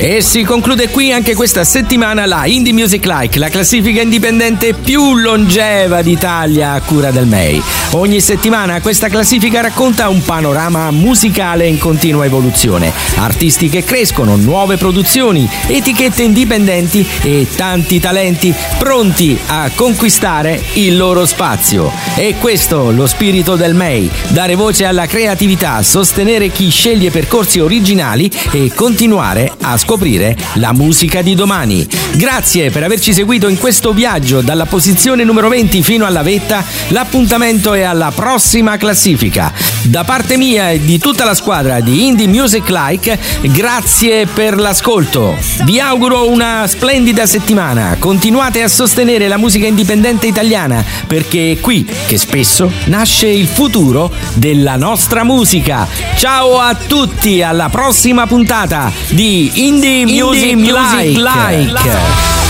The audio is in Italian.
E si conclude qui anche questa settimana la Indie Music Like, la classifica indipendente più longeva d'Italia a cura del MEI. Ogni settimana questa classifica racconta un panorama musicale in continua evoluzione, artisti che crescono, nuove produzioni, etichette indipendenti e tanti talenti pronti a conquistare il loro spazio. E questo lo spirito del MEI, dare voce alla creatività, sostenere chi sceglie percorsi originali e continuare a scoprire la musica di domani. Grazie per averci seguito in questo viaggio dalla posizione numero 20 fino alla vetta. L'appuntamento è alla prossima classifica. Da parte mia e di tutta la squadra di Indie Music Like, grazie per l'ascolto. Vi auguro una splendida settimana. Continuate a sostenere la musica indipendente italiana, perché è qui che spesso nasce il futuro della nostra musica. Ciao a tutti, alla prossima puntata di Indie Music Like.